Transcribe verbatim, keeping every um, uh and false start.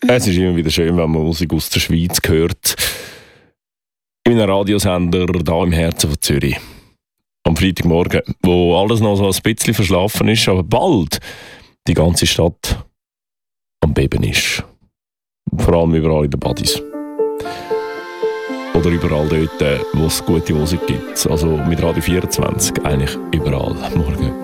Es ist immer wieder schön, wenn man Musik aus der Schweiz hört. In einem Radiosender hier im Herzen von Zürich. Am Freitagmorgen, wo alles noch so ein bisschen verschlafen ist, aber bald die ganze Stadt am Beben ist. Vor allem überall in den Buddies. Oder überall dort, wo es gute Musik gibt. Also mit Radio vierundzwanzig eigentlich überall. Morgen.